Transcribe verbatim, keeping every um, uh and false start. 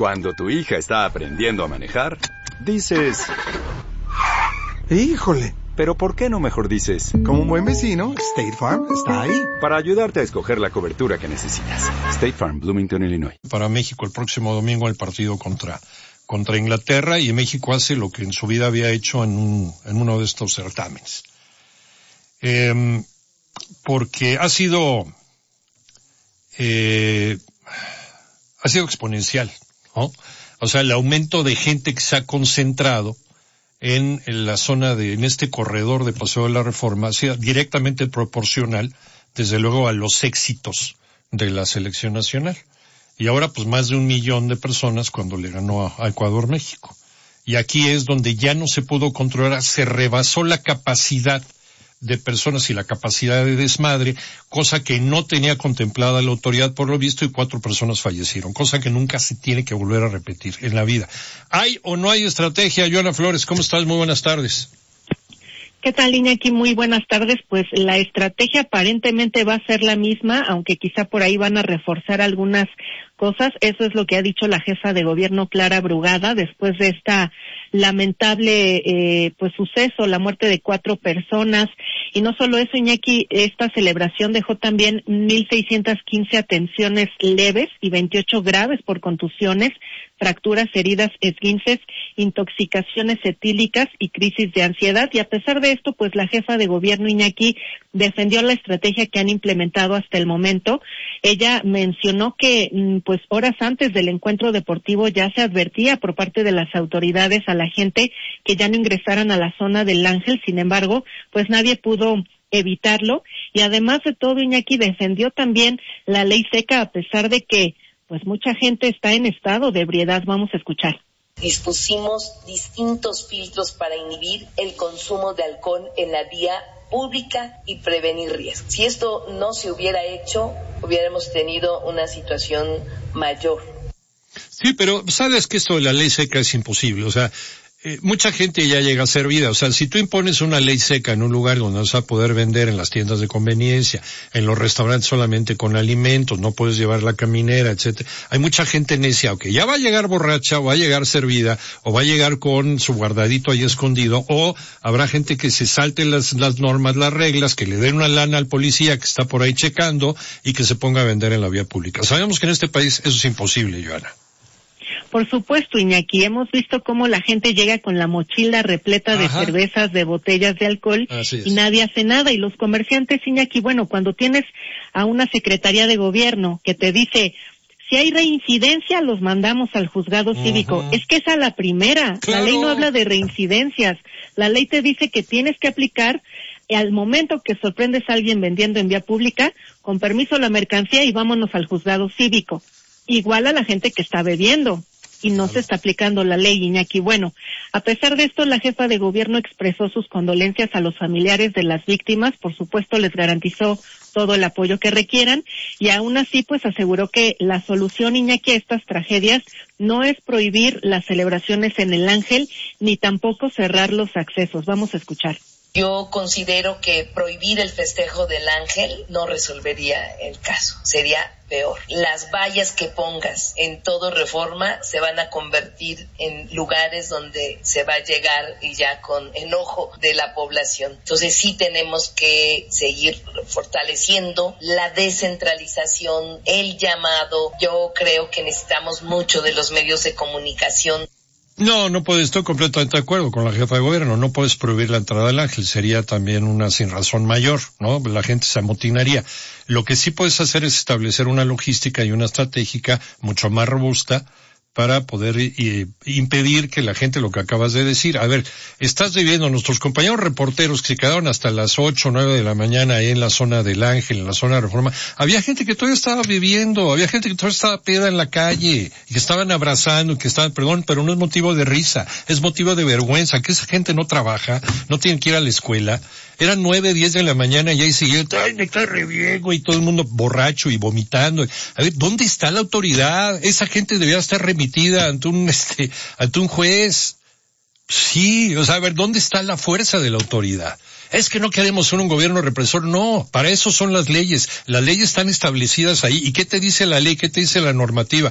Cuando tu hija está aprendiendo a manejar, dices... ¡Híjole! Pero ¿por qué no mejor dices? Como un buen vecino, State Farm está ahí. Para ayudarte a escoger la cobertura que necesitas. State Farm, Bloomington, Illinois. Para México el próximo domingo el partido contra, contra Inglaterra, y México hace lo que en su vida había hecho en, un, en uno de estos certámenes. Eh, porque ha sido, eh, ha sido exponencial, ¿no? O sea, el aumento de gente que se ha concentrado en, en la zona de, en este corredor de Paseo de la Reforma, ha sido directamente proporcional, desde luego, a los éxitos de la selección nacional. Y ahora, pues, más de un millón de personas cuando le ganó a, a Ecuador México. Y aquí es donde ya no se pudo controlar, se rebasó la capacidad de personas y la capacidad de desmadre, cosa que no tenía contemplada la autoridad por lo visto, y cuatro personas fallecieron, cosa que nunca se tiene que volver a repetir en la vida. ¿Hay o no hay estrategia? Joana Flores, ¿cómo estás? Muy buenas tardes. ¿Qué tal, Iñaki? Muy buenas tardes. Pues la estrategia aparentemente va a ser la misma, aunque quizá por ahí van a reforzar algunas cosas. Eso es lo que ha dicho la jefa de gobierno, Clara Brugada, después de esta lamentable eh, pues suceso, la muerte de cuatro personas. Y no solo eso, Iñaki, esta celebración dejó también mil seiscientas quince atenciones leves y veintiocho graves por contusiones, fracturas, heridas, esguinces, intoxicaciones etílicas y crisis de ansiedad. Y a pesar de esto, pues la jefa de gobierno, Iñaki, defendió la estrategia que han implementado hasta el momento. Ella mencionó que pues horas antes del encuentro deportivo ya se advertía por parte de las autoridades a la gente que ya no ingresaran a la zona del Ángel. Sin embargo, pues nadie pudo evitarlo. Y además de todo, Iñaki, defendió también la ley seca, a pesar de que pues mucha gente está en estado de ebriedad. Vamos a escuchar. Dispusimos distintos filtros para inhibir el consumo de alcohol en la vía pública y prevenir riesgos. Si esto no se hubiera hecho, hubiéramos tenido una situación mayor. Sí, pero sabes que esto de la ley seca es imposible, o sea, Eh, mucha gente ya llega servida. O sea, si tú impones una ley seca en un lugar donde vas a poder vender en las tiendas de conveniencia, en los restaurantes solamente con alimentos, no puedes llevar la caminera, etcétera. Hay mucha gente necia, que ya va a llegar borracha, o va a llegar servida, o va a llegar con su guardadito ahí escondido, o habrá gente que se salte las, las normas, las reglas, que le den una lana al policía que está por ahí checando y que se ponga a vender en la vía pública. Sabemos que en este país eso es imposible, Joana. Por supuesto, Iñaki, hemos visto cómo la gente llega con la mochila repleta de Ajá. cervezas, de botellas de alcohol, y nadie hace nada. Y los comerciantes, Iñaki, bueno, cuando tienes a una secretaría de gobierno que te dice, si hay reincidencia, los mandamos al juzgado uh-huh. cívico. Es que esa es la primera. Claro. La ley no habla de reincidencias. La ley te dice que tienes que aplicar al momento que sorprendes a alguien vendiendo en vía pública, con permiso la mercancía y vámonos al juzgado cívico. Igual a la gente que está bebiendo. Y no se está aplicando la ley, Iñaki. Bueno, a pesar de esto, la jefa de gobierno expresó sus condolencias a los familiares de las víctimas. Por supuesto, les garantizó todo el apoyo que requieran. Y aún así, pues aseguró que la solución, Iñaki, a estas tragedias no es prohibir las celebraciones en el Ángel, ni tampoco cerrar los accesos. Vamos a escuchar. Yo considero que prohibir el festejo del Ángel no resolvería el caso, sería peor. Las vallas que pongas en todo Reforma se van a convertir en lugares donde se va a llegar y ya con enojo de la población. Entonces sí tenemos que seguir fortaleciendo la descentralización, el llamado. Yo creo que necesitamos mucho de los medios de comunicación. No, no puedes, estoy completamente de acuerdo con la jefa de gobierno, no puedes prohibir la entrada del Ángel, sería también una sinrazón mayor, ¿no? La gente se amotinaría. Lo que sí puedes hacer es establecer una logística y una estratégica mucho más robusta para poder eh, impedir que la gente, lo que acabas de decir, a ver, estás viviendo, nuestros compañeros reporteros que se quedaron hasta las ocho o nueve de la mañana ahí en la zona del Ángel, en la zona de Reforma, había gente que todavía estaba viviendo, había gente que todavía estaba peda en la calle, y que estaban abrazando, y que estaban, perdón, pero no es motivo de risa, es motivo de vergüenza, que esa gente no trabaja, no tienen que ir a la escuela. Eran nueve, diez de la mañana y ahí siguieron, ay, me cae re bien, güey, todo el mundo borracho y vomitando. A ver, ¿dónde está la autoridad? Esa gente debía estar remitida ante un, este, ante un juez. Sí, o sea, a ver, ¿dónde está la fuerza de la autoridad? Es que no queremos ser un gobierno represor. No, para eso son las leyes. Las leyes están establecidas ahí. ¿Y qué te dice la ley? ¿Qué te dice la normativa?